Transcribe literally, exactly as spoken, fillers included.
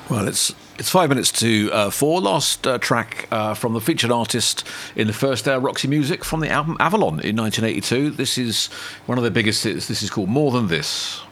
Well, it's it's five minutes to uh, four. Last uh, track uh, from the featured artist in the first hour, Roxy Music, from the album Avalon in nineteen eighty-two. This is one of their biggest hits. This is called More Than This.